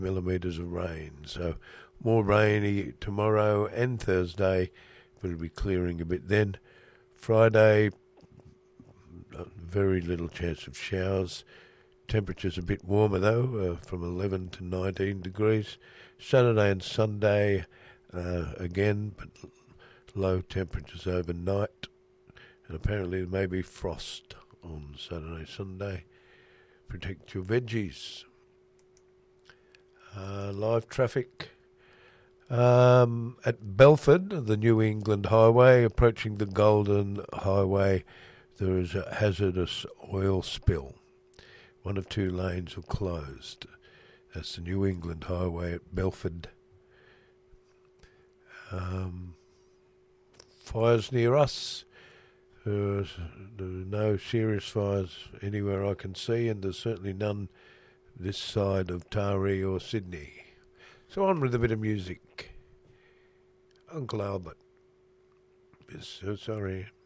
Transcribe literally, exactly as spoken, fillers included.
millimetres of rain. So more rainy tomorrow and Thursday, but it'll be clearing a bit then. Friday, very little chance of showers. Temperatures a bit warmer though, uh, from eleven to nineteen degrees. Saturday and Sunday, uh, again, but low temperatures overnight. And apparently there may be frost on Saturday, Sunday. Protect your veggies. Uh, live traffic. Um, at Belford, the New England Highway, approaching the Golden Highway, there is a hazardous oil spill. One of two lanes are closed. That's the New England Highway at Belford. Um, fires near us. Uh, there are no serious fires anywhere I can see, and there's certainly none this side of Taree or Sydney. So on with a bit of music. Uncle Albert. Yes, so sorry.